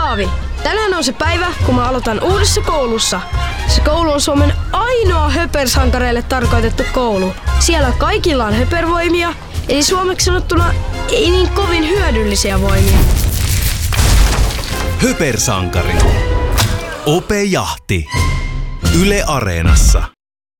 Taavi. Tänään on se päivä, kun mä aloitan uudessa koulussa. Se koulu on Suomen ainoa höpersankareille tarkoitettu koulu. Siellä kaikilla on höpervoimia, eli suomeksi sanottuna ei niin kovin hyödyllisiä voimia. Höpersankari. Ope Jahti. Yle Areenassa.